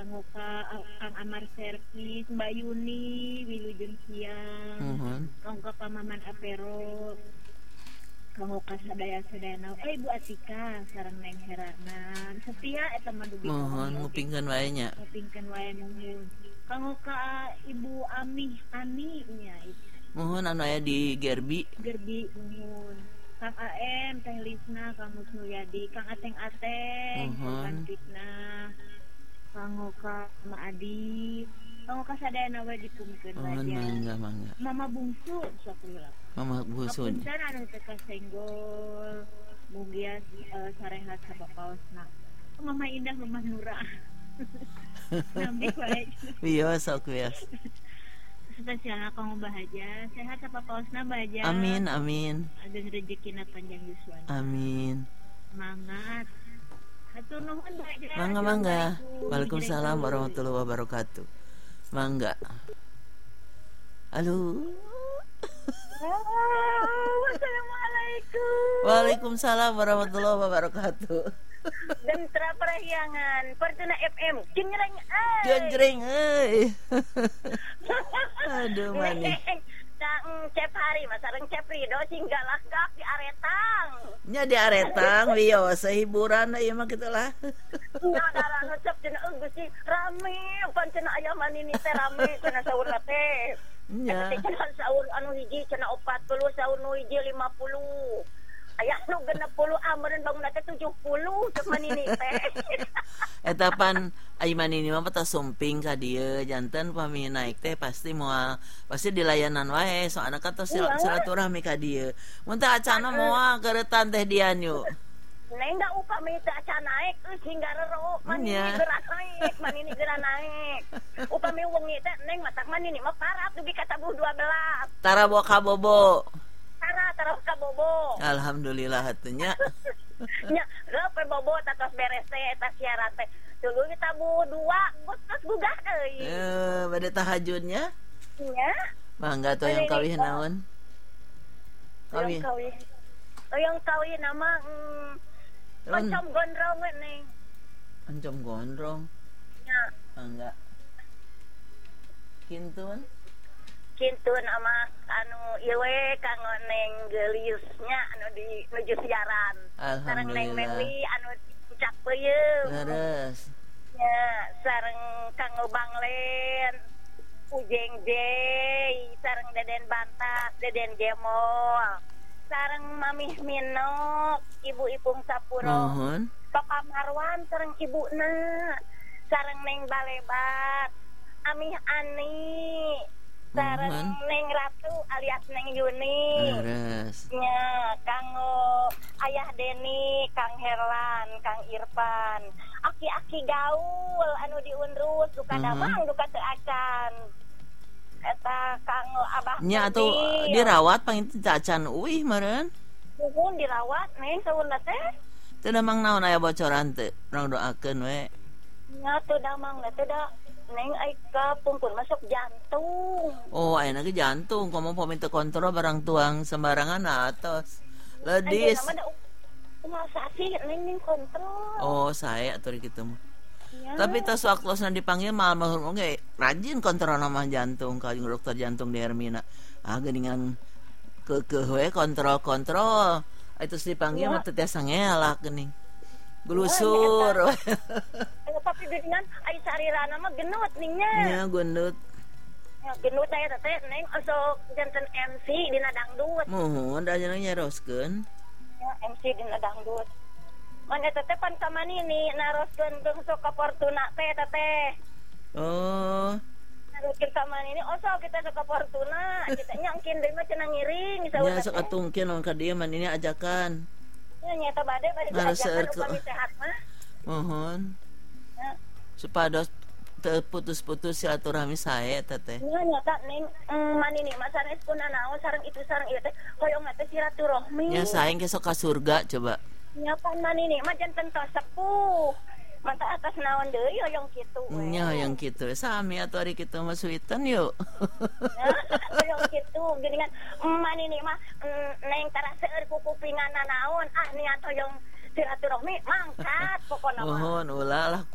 kanggo ka Kang Amar Servis, Mbak Yuni, Wilujeng Siang, kanggo ka Pamaman Apero, kanggo ka sadaya-sadayana. Ibu Atika sareng Neng Herana. Setia eta mah dugi. Mohon ngupingkeun wae nya. Ngupingkeun wae nuhun. Kanggo ka Ibu Ami Ani nya itu. Mohon anu aya di Gerbi nuhun. Kang AM, Teh Lisna, Kang Musnulyadi, Kang Ateng-Ateng, Kang Fitna, kanggo ka Ma Adi, kanggo ka sadayana we dipungkeun baja. Mangga. Mama bungsu sok heula. Mama bungsu. Punten anu teu kasenggol, mugia sarehat sabapaosna. Mama Indah, Mama Nura. Nambi wae. Wios sok wios. Spesialna kanggo Bahaja, sehat sabapaosna Bahaja. Amin. Ageun rezekina panjang yuswan. Amin. Semangat. Hatur nuhun Bahaja. Mangga. Waalaikumsalam warahmatullahi wabarakatuh. Mangga. Halo. Assalamualaikum. Waalaikumsalam warahmatullahi wabarakatuh. Dentra Parahyangan, Fortuna FM, Jenjreng euy. Aduh manis. Kang Cep Hari, masareng Cep Rido singgalah gak di Aretang. Nya di Aretang wios hiburan ieu mah kitu lah. Nya darana cep cenah Gusti rame pancen aya manini teh rame cenah saur teh. Nya. Cenah saur anu hiji cenah 40, saur nu hiji 50. Aya nu 60 ameureun bangunna teh 70 cep manini teh. Eta pan ai manini mah teh sumping ka dieu janten pami naik teh pasti moal pasti dilayanan wae soalna kan tos silaturahmi ka dieu. Mun teh acana moal geuretan teh dian yuk. Neng da upami teh acan naik hingga rero manini geura naik. Upami wengi teh neng matak manini mah parap dugi ka tabuh 12. Tara boka bobo. Tara ka bobo. Alhamdulillah hatunya. Nya reup bobo tatos beres teh eta siaran teh. Tuluy tabuh 2 geus gugah deui. Bade tahajudnya? Nya. Mangga tuh yang kawin naon? Yang kawin nama Oncom gondrong we neng. Oncom gondrong. Nya. Mangga. Kintun ama anu ieu we kanggo Neng Geliusnya anu di nuju siaran. Sareng Neng Meli anu cak peuyeum. Leres. Ya, sareng kanggo Banglen, Ujeng Jay, sareng Deden Bantas, Deden Gemol. Sareng Mamih Minok, Ibu Ipung Sapuro. Papa Marwan sareng ibuna. Sareng Neng Balebat, Amih Ani. Sareng Neng Ratu alias Neng Yuni. Nya kanggo Ayah Deni, Kang Herlan, Kang Irfan. Aki-aki gaul anu diunrus duka damang duka teu acan. Eta kanggo Abah nya atuh dirawat pangin acan uih meureun. Nuhun dirawat neng sauna teh. Teu damang naon aya bocoran teu? Urang doakeun we. Nya teu damang teh da neng aika pungkur masuk jantung. Oh, ayeuna ge jantung, komo pami teu kontrol barang tuang sembarangan atos. Ledis. Sasi neng kontrol. Oh, saya atuh kitu mah. Tapi tas waktosna dipanggil mal mahur ge rajin kontrol nama jantung ka dokter jantung di Hermina. Geuningan keukeuh we kontrol. Itu dipanggil mah teu tiasa ngelak geuning. Gelusur. Tapi geuningan ai sarirana mah genut ningnya. Nya genut. Ya genut aya teh neng sok janten MC dina dangdut. Muhun da cenah nyaroskeun. Ya MC dina dangdut. Mana teh pan ka manini naroskeun sok ka Fortuna teh teh. Oh. Naroskeun ka manini sok kita sok ka Fortuna, kita nyangkin deui mah cenah ngiring saeureun. Ya sok atungkeun lawan ka dieu manini ajakan. Ya nyata bade diajakan upami sehat mah. Mohon. Ya. Supados putus-putus silaturahmi sae teh. Nya nyata neng manini mah saneskeunna naon sareng itu sareng ieu teh hoyong teh silaturahmi. Nya saeng ke sok ka surga coba. Nya pan manini mah janten tos sepuh. Mata atas naon deui hoyong kitu we. Nya hoyong kitu. Sami atuh ari kitu mah suitan yuk. Hoyong kitu geuningan manini mah neng tara seueur ku kupinganna naon niat hoyong silaturahmi mangkat pokona mah. Mohon ulah lah